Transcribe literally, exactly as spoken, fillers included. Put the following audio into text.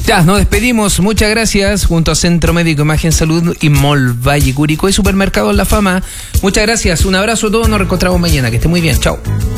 Ya, nos despedimos. Muchas gracias. Junto a Centro Médico Imagen Salud y Mall Valle Curicó y Supermercados La Fama. Muchas gracias. Un abrazo a todos. Nos reencontramos mañana. Que esté muy bien. Chao.